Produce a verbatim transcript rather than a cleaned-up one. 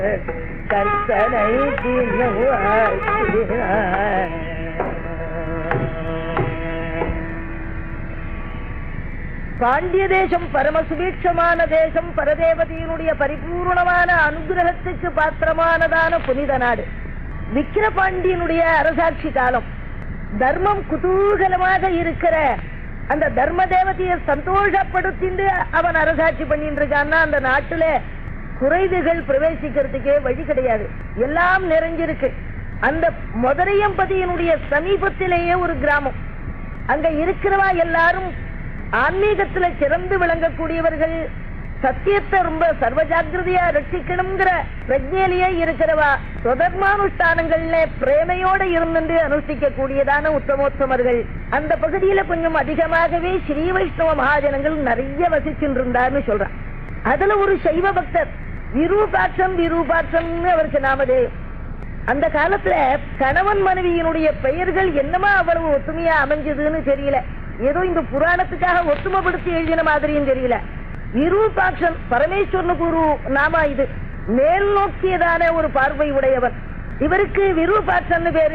கர்த்தனை பாண்டிய தேசம் பரம சுபீட்சமான தேசம், பரதேவதையினுடைய பரிபூர்ணமான அனுகிரகத்துக்கு பாத்திரமானதான புனித நாடு. விக்கிரபாண்டியனுடைய அரசாட்சி காலம். தர்மம் குதூகலமாக இருக்கிற அந்த தர்ம தேவதையை சந்தோஷப்படுத்திட்டு அவன் அரசாட்சி பண்ணிட்டு இருக்கான்னா அந்த நாட்டுல குறைவுகள் பிரவேசிக்கிறதுக்கே வழி கிடையாது, எல்லாம் நிறைஞ்சிருக்கு. அந்த மதுரையம்பதியினுடைய சமீபத்திலேயே ஒரு கிராமம். அங்க இருக்கிறவா எல்லாரும் ஆன்மீகத்துல சிறந்து விளங்கக்கூடியவர்கள், சத்தியத்தை ரொம்ப சர்வ ஜாக்கிரதையா ரட்சிக்கணுங்கிற பிரஜையிலேயே இருக்கிறவா, சுதர்மானுஷ்டானங்கள்ல பிரேமையோட இருந்து அனுஷ்டிக்க கூடியதான உத்தமோத்தமர்கள். அந்த பகுதியில கொஞ்சம் அதிகமாகவே ஸ்ரீ வைஷ்ணவ மகாஜனங்கள் நிறைய வசிச்சுட்டு இருந்தார்னு சொல்றான். அதுல ஒரு சைவ பக்தர் விரூபாட்சம் விரூபாட்சம் அவருக்கு நாமதேயம். அந்த காலத்துல கணவன் மனைவியினுடைய பெயர்கள் என்னமா அவ்வளவு ஒத்துமையா அமைஞ்சதுன்னு தெரியல, ஏதோ இந்த புராணத்துக்காக ஒத்துமைப்படுத்தி எழுதின மாதிரியும் தெரியல. விரூபாட்சன் பரமேஸ்வரனுக்கு ஒரு நாமா, இது மேல் நோக்கியதான ஒரு பார்வை உடையவர். இவருக்கு விரூபாட்சன் பேரு.